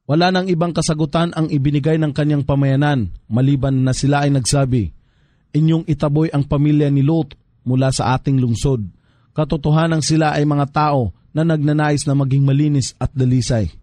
Wala nang ibang kasagutan ang ibinigay ng kanyang pamayanan, maliban na sila ay nagsabi, "Inyong itaboy ang pamilya ni Lot mula sa ating lungsod." Katotohanang sila ay mga tao na nagnanais na maging malinis at dalisay.